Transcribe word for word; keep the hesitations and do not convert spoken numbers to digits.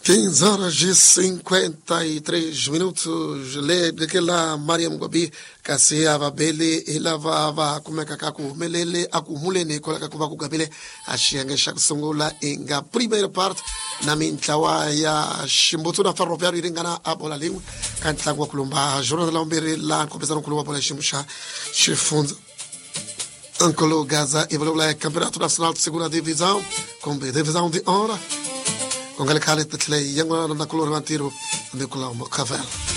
quinze horas e cinquenta e três minutos. Lê daquela Mariam Gwabi, Kasia Vabele, Elava, Kumekaku, Melele, Akumulene, Kolakaku Gabele, Ashianga Shaksongola, Inga, primeira parte, Namintawa, ya Shimbutuna Ferroviário, Ringana, Abolaliu, Cantagua Columba, Jornal de Lambere, La, Compensão Columba, Shimusha, Chifunza. Ancolo Gaza, evolui o Campeonato Nacional de Segunda Divisão, com divisão de honra. Com aquele cara que ele ia na color mantido, de colombo, cavalo.